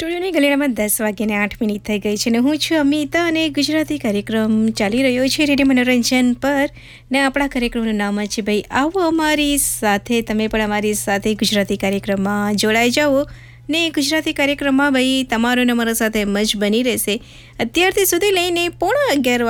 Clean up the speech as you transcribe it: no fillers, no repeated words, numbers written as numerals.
સ્ટુડિયોની ગલીડામાં 10:08 થઈ ગઈ છે ને હું છું અમિતા અને ગુજરાતી કાર્યક્રમ ચાલી રહ્યો છે રેડિયો મનોરંજન પર ને આપણા કાર્યક્રમનું નામ છે ભાઈ આવો અમારી સાથે, તમે પણ અમારી સાથે ગુજરાતી કાર્યક્રમમાં જોડાઈ જાઓ ને ગુજરાતી કાર્યક્રમમાં ભાઈ તમારો ને અમારા સાથે મજ બની રહેશે અત્યારથી સુધી લઈને 11:30